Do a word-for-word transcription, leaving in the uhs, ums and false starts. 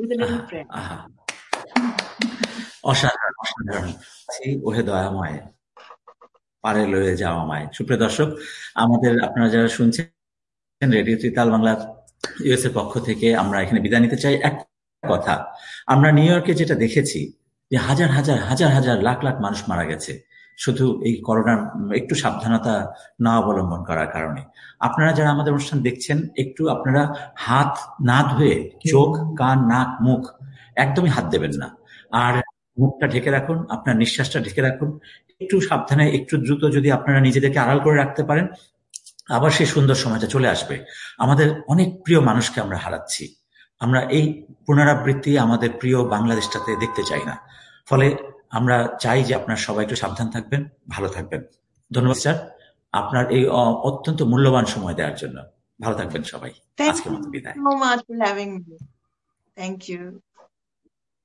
with a little আহা prayer. আহা অসাধারণ অসাধারণ সেই ওহে দয়াময় পারে লয়ে যাওয়া মায়। সুপ্রিয় দর্শক, আমাদের আপনারা যারা শুনছেন রেডিও ত্রিতাল বাংলা ইউএস এর পক্ষ থেকে আমরা এখানে বিদায় নিতে চাই। এক কথা, আমরা নিউ ইয়র্কে যেটা দেখেছি যে হাজার হাজার হাজার হাজার লাখ লাখ মানুষ মারা গেছে শুধু এই করোনার একটু সাবধানতা না অবলম্বন করার কারণে। আপনারা যারা আমাদের অনুষ্ঠান দেখছেন, একটু আপনারা হাত না ধুয়ে চোখ, কান, নাক, মুখ একদমই হাত দেবেন না, আর মুখটা ঢেকে রাখুন, আপনার নিঃশ্বাসটা ঢেকে রাখুন। একটু সাবধানে, একটু দ্রুত যদি আপনারা নিজেদেরকে আড়াল করে রাখতে পারেন, আবার সেই সুন্দর সময়টা চলে আসবে। আমাদের অনেক প্রিয় মানুষকে আমরা হারাচ্ছি। আমরা এই পুনরাবৃত্তি আমাদের প্রিয় বাংলাদেশটাতে দেখতে চাই না। ফলে আমরা চাই যে আপনারা সবাই একটু সাবধান থাকবেন, ভালো থাকবেন। ধন্যবাদ স্যার, আপনার এই অত্যন্ত মূল্যবান সময় দেওয়ার জন্য। ভালো থাকবেন সবাই। Thank আজকের মতো you বিদায়। so much for having me. Thank you.